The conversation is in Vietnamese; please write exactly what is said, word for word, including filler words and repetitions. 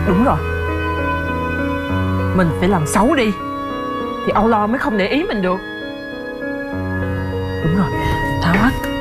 Đúng rồi, mình phải làm xấu đi thì Âu Lo mới không để ý mình được. Đúng rồi, tháo hết.